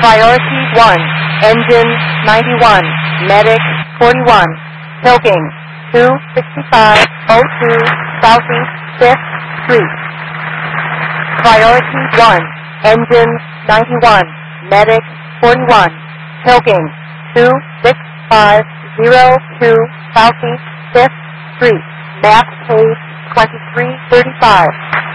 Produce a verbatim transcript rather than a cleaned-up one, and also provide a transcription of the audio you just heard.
Priority one, engine ninety-one, medic forty-one, Pilking two sixty-five oh two Southeast fifth Street. Priority one, engine ninety-one, medic forty-one, Pilking two six five oh two Southeast fifth Street, map page twenty-three thirty-five.